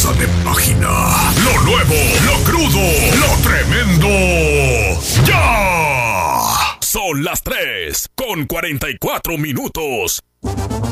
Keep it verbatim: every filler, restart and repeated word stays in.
Pasa de página. Lo nuevo, lo crudo, lo tremendo. ¡Ya! Son las tres con cuarenta y cuatro minutos.